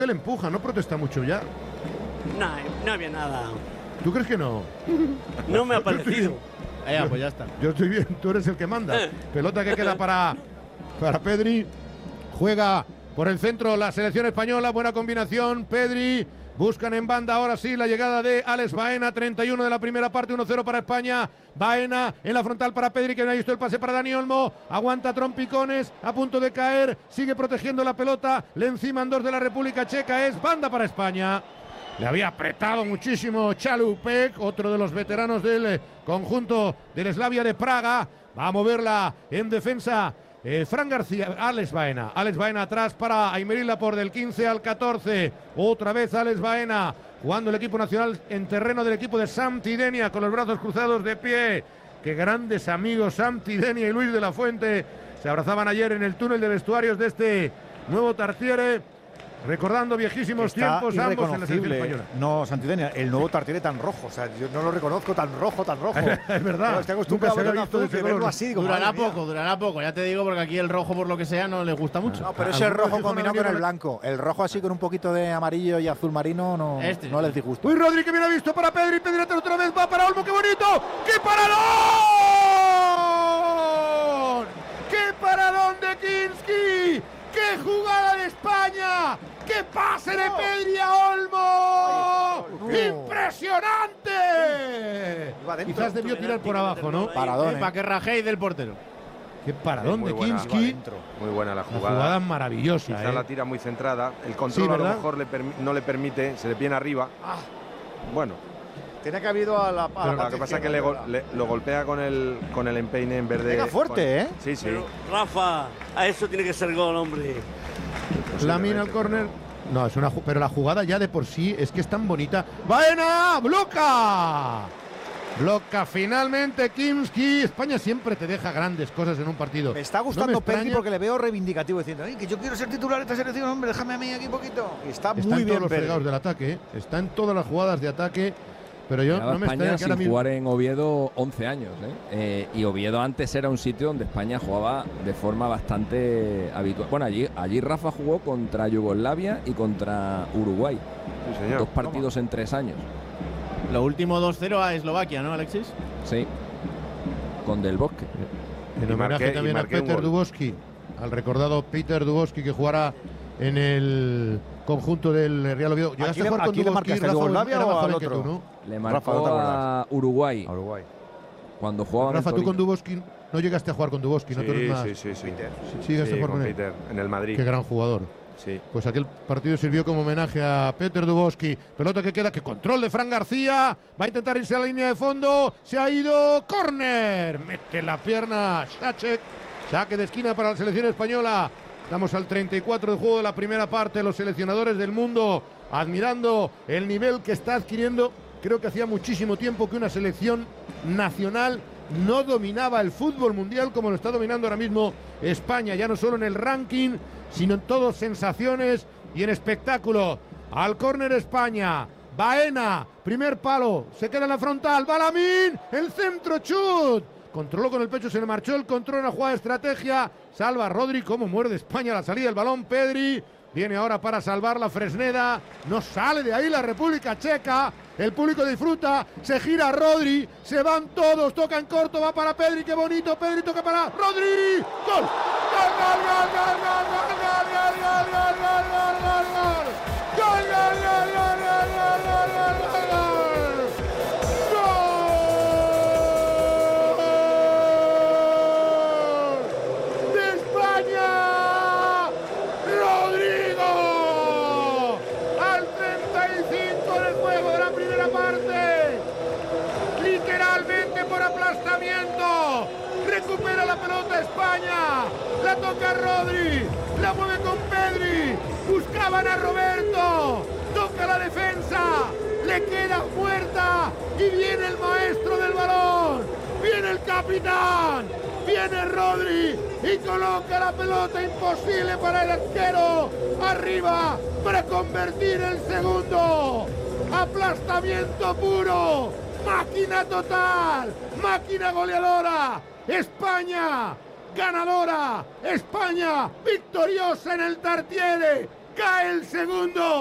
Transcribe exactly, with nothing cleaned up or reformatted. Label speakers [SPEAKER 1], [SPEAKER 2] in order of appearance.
[SPEAKER 1] le empuja, no protesta mucho ya.
[SPEAKER 2] No, no había nada.
[SPEAKER 1] ¿Tú crees que no?
[SPEAKER 2] No me ha parecido.
[SPEAKER 3] Eh, pues ya está.
[SPEAKER 1] Yo estoy bien, tú eres el que manda. Pelota que queda para, para Pedri. Juega por el centro la selección española. Buena combinación. Pedri. Buscan en banda ahora sí la llegada de Alex Baena. treinta y uno de la primera parte. uno cero para España. Baena en la frontal para Pedri, que no ha visto el pase para Dani Olmo. Aguanta trompicones. A punto de caer. Sigue protegiendo la pelota. Le enciman dos de la República Checa. Es banda para España. Le había apretado muchísimo Chalupek, otro de los veteranos del conjunto del Slavia de Praga. Va a moverla en defensa eh, Fran García, Alex Baena. Alex Baena atrás para Aymeric Laporte del quince al catorce. Otra vez Alex Baena jugando el equipo nacional en terreno del equipo de Sampdoria con los brazos cruzados de pie. Qué grandes amigos Sampdoria y Luis de la Fuente. Se abrazaban ayer en el túnel de vestuarios de este nuevo Tartiere. Recordando viejísimos
[SPEAKER 4] Está
[SPEAKER 1] tiempos ambos en la selección española.
[SPEAKER 4] No, Santidenia, el nuevo Tartiere tan rojo. O sea, yo no lo reconozco tan rojo, tan rojo.
[SPEAKER 1] Es verdad.
[SPEAKER 4] No, estoy acostumbrado
[SPEAKER 1] Nunca se
[SPEAKER 4] a
[SPEAKER 1] había
[SPEAKER 4] verlo
[SPEAKER 1] visto
[SPEAKER 4] azul,
[SPEAKER 1] de ese
[SPEAKER 4] de verlo
[SPEAKER 1] color.
[SPEAKER 4] así. Digo,
[SPEAKER 3] Durará
[SPEAKER 4] madre mía.
[SPEAKER 3] poco, durará poco. Ya te digo, porque aquí el rojo, por lo que sea, no le gusta mucho.
[SPEAKER 4] No, pero
[SPEAKER 1] Ah,
[SPEAKER 4] ese
[SPEAKER 1] algunos
[SPEAKER 4] rojo
[SPEAKER 1] hijos
[SPEAKER 4] combinado
[SPEAKER 1] no
[SPEAKER 4] con el
[SPEAKER 1] vinieron-
[SPEAKER 4] blanco. El rojo así con un poquito de amarillo y azul marino no,
[SPEAKER 3] Este.
[SPEAKER 4] no les disgusta.
[SPEAKER 1] Uy, Rodri, que bien ha visto para Pedri. Pedri otra vez va para Olmo. ¡Qué bonito! ¡Qué paradón! ¡Qué paradón de Kinski! ¡Qué jugada de España! ¡Qué pase de Pedri a Olmo! ¡Impresionante!
[SPEAKER 4] Iba dentro.
[SPEAKER 1] Quizás debió tirar por abajo, ¿no?
[SPEAKER 4] Paradón,
[SPEAKER 3] Eh, para que rajéis del portero.
[SPEAKER 1] ¡Qué paradón
[SPEAKER 5] Muy
[SPEAKER 1] de
[SPEAKER 5] buena,
[SPEAKER 1] Kinski!
[SPEAKER 5] Muy buena la
[SPEAKER 1] La
[SPEAKER 5] jugada.
[SPEAKER 1] jugada maravillosa,
[SPEAKER 5] Quizá
[SPEAKER 1] ¿eh?
[SPEAKER 5] la tira muy centrada. El control
[SPEAKER 1] Sí,
[SPEAKER 5] a lo
[SPEAKER 1] ¿verdad?
[SPEAKER 5] mejor le permi- no le permite, se le viene arriba. Bueno,
[SPEAKER 4] Tiene que haber ido a la, a la
[SPEAKER 5] pero lo
[SPEAKER 4] parte
[SPEAKER 5] que pasa es que
[SPEAKER 4] izquierda,
[SPEAKER 5] le,
[SPEAKER 4] ¿verdad?
[SPEAKER 5] gol- le- lo golpea con el, con el empeine en vez de.
[SPEAKER 4] Pega fuerte, ¿eh?
[SPEAKER 5] Sí, sí.
[SPEAKER 2] Pero, Rafa, a eso tiene que ser gol, hombre.
[SPEAKER 1] Lamina al córner. No, es una ju- pero la jugada ya de por sí es que es tan bonita. ¡Baena! ¡Bloca! Bloca finalmente Kinski. España siempre te deja grandes cosas en un partido.
[SPEAKER 4] Me está
[SPEAKER 1] No me
[SPEAKER 4] gustando Pedri
[SPEAKER 1] extraña.
[SPEAKER 4] porque le veo reivindicativo diciendo, "Ay, que yo quiero ser titular de esta selección, hombre, déjame a mí aquí un poquito." Y está,
[SPEAKER 1] Está
[SPEAKER 4] muy
[SPEAKER 1] en
[SPEAKER 4] bien
[SPEAKER 1] todos los
[SPEAKER 4] Pedri.
[SPEAKER 1] fregados del ataque, ¿eh? Está en todas las jugadas de ataque. Pero yo
[SPEAKER 6] Llevaba
[SPEAKER 1] no me
[SPEAKER 6] España
[SPEAKER 1] extraña que
[SPEAKER 6] sin
[SPEAKER 1] ahora mismo.
[SPEAKER 6] jugar en Oviedo once años, ¿eh? Eh, y Oviedo antes era un sitio donde España jugaba de forma bastante habitual. Bueno, allí, allí Rafa jugó contra Yugoslavia y contra Uruguay.
[SPEAKER 5] Sí, señor.
[SPEAKER 6] Dos partidos en tres años.
[SPEAKER 3] Lo último dos cero a Eslovaquia, ¿no, Alexis?
[SPEAKER 6] Sí. Con Del Bosque.
[SPEAKER 1] En
[SPEAKER 5] Y
[SPEAKER 1] homenaje
[SPEAKER 5] marqué- y
[SPEAKER 1] también a
[SPEAKER 5] marqué un
[SPEAKER 1] Peter
[SPEAKER 5] gol.
[SPEAKER 1] Dubowski, al recordado Peter Dubowski que jugará en el conjunto del Real Oviedo. ¿Llegaste
[SPEAKER 4] quién
[SPEAKER 1] a
[SPEAKER 4] le-
[SPEAKER 1] jugar
[SPEAKER 4] a
[SPEAKER 1] con
[SPEAKER 4] quién le
[SPEAKER 1] Dubowski,
[SPEAKER 4] marcaste, a
[SPEAKER 1] Rafa, o
[SPEAKER 4] Yugoslavia
[SPEAKER 1] era
[SPEAKER 4] o
[SPEAKER 1] más
[SPEAKER 4] al
[SPEAKER 1] joven que
[SPEAKER 4] otro?
[SPEAKER 1] tú, ¿no?
[SPEAKER 6] Le
[SPEAKER 4] Rafa,
[SPEAKER 6] marcó
[SPEAKER 4] no te
[SPEAKER 6] a Uruguay
[SPEAKER 4] A Uruguay.
[SPEAKER 6] cuando jugaba
[SPEAKER 1] Rafa,
[SPEAKER 6] en
[SPEAKER 1] tú
[SPEAKER 6] el
[SPEAKER 1] con
[SPEAKER 6] Torino.
[SPEAKER 1] Dubowski no llegaste a jugar con Dubowski, ¿no? Tú eres
[SPEAKER 5] Sí,
[SPEAKER 1] más-
[SPEAKER 5] sí, sí, sí.
[SPEAKER 4] Peter.
[SPEAKER 1] Sí, sí, llegaste a
[SPEAKER 5] Sí,
[SPEAKER 1] jugar
[SPEAKER 5] con
[SPEAKER 1] con él.
[SPEAKER 5] Peter, en el Madrid.
[SPEAKER 1] Qué gran jugador.
[SPEAKER 5] Sí.
[SPEAKER 1] Pues aquel partido sirvió como homenaje a Peter Dubowski. Pelota que queda, que control de Fran García. Va a intentar irse a la línea de fondo. Se ha ido. Córner. Mete la pierna. Sacek. Saque de esquina para la selección española. Estamos al treinta y cuatro de juego de la primera parte. Los seleccionadores del mundo admirando el nivel que está adquiriendo. Creo que hacía muchísimo tiempo que una selección nacional no dominaba el fútbol mundial como lo está dominando ahora mismo España, ya no solo en el ranking, sino en todo sensaciones y en espectáculo. Al córner España, Baena, primer palo, se queda en la frontal, Balamín, el centro, chut. Controló con el pecho, se le marchó el control, una jugada de estrategia, salva a Rodri, cómo muerde España la salida del balón, Pedri. Viene ahora para salvar la Fresneda. No sale de ahí la República Checa. El público disfruta. Se gira Rodri. Se van todos. Toca en corto. Va para Pedri. Qué bonito. Pedri toca para Rodri. ¡Gol! ¡Gol, gol, gol, gol, gol, gol, gol, gol, gol, gol, gol, gol, gol! ¡Gol, gol, gol, gol, gol, gol, gol, gol, gol, gol! ¡Gol! ¡De España! ¡Rodrigo! Al treinta y cinco del juego de la primera parte. Literalmente por aplastamiento. Recupera la pelota España. La toca Rodri. La mueve con Pedri. Buscaban a Roberto. Toca la defensa. Le queda puerta. Y viene el maestro del balón. Viene el capitán. Viene Rodri y coloca la pelota, imposible para el arquero, arriba para convertir el segundo. Aplastamiento puro, máquina total, máquina goleadora. España ganadora, España victoriosa en el Tartiere, cae el segundo.